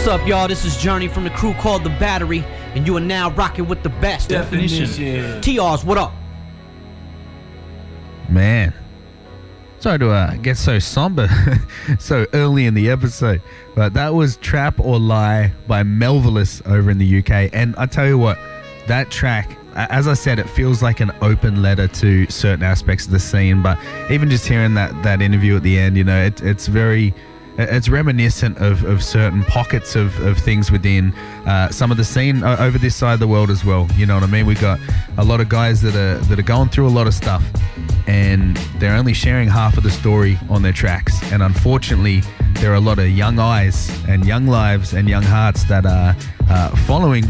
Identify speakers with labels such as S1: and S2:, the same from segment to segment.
S1: up, y'all? This is Journey from the crew called The Battery, and you are now rocking with the best.
S2: Definition.
S1: TRs, what up?
S3: Man, sorry to get so somber so early in the episode, but that was Trap or Lie by Melvillous over in the UK. And I tell you what, that track, as I said, it feels like an open letter to certain aspects of the scene. But even just hearing that interview at the end, you know, it's reminiscent of certain pockets of things within some of the scene over this side of the world as well. You know what I mean? We got a lot of guys that are going through a lot of stuff, and they're only sharing half of the story on their tracks. And unfortunately, there are a lot of young eyes and young lives and young hearts that are following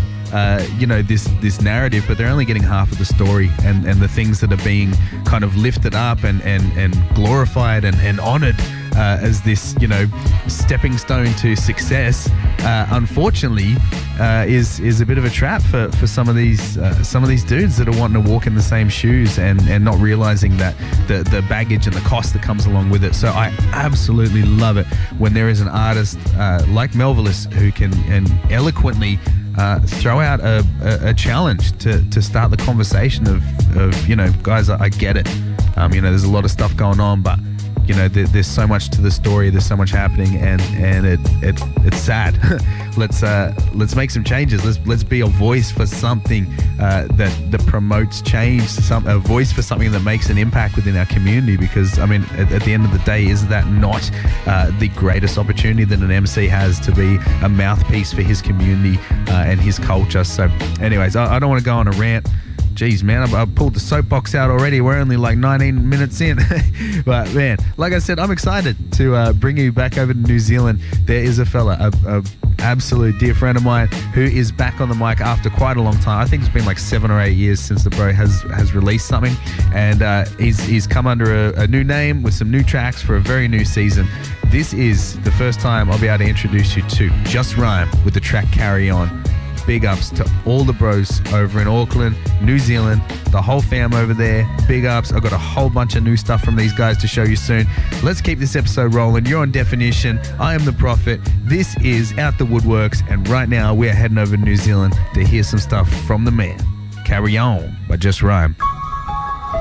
S3: this narrative, but they're only getting half of the story, and the things that are being kind of lifted up and glorified and honored as this, you know, stepping stone to success, unfortunately, is a bit of a trap for some of these dudes that are wanting to walk in the same shoes and not realizing that the baggage and the cost that comes along with it. So I absolutely love it when there is an artist like Melvillous who can eloquently throw out a challenge to start the conversation of you know, guys, I get it. You know, there's a lot of stuff going on, but you know, there's so much to the story. There's so much happening, and it's sad. Let's make some changes. Let's be a voice for something that promotes change. A voice for something that makes an impact within our community. Because I mean, at the end of the day, is that not the greatest opportunity that an MC has, to be a mouthpiece for his community and his culture? So, anyways, I don't want to go on a rant. Jeez, man, I pulled the soapbox out already. We're only like 19 minutes in. But, man, like I said, I'm excited to bring you back over to New Zealand. There is a fella, a absolute dear friend of mine, who is back on the mic after quite a long time. I think it's been like 7 or 8 years since the bro has released something. And he's come under a new name with some new tracks for a very new season. This is the first time I'll be able to introduce you to Just Rhyme with the track Carry On. Big ups to all the bros over in Auckland, New Zealand, the whole fam over there. Big ups. I've got a whole bunch of new stuff from these guys to show you soon. Let's keep this episode rolling. You're on Definition. I am the Prophet. This is Out the Woodworks. And right now, we're heading over to New Zealand to hear some stuff from the man. Carry On by Just Rhyme.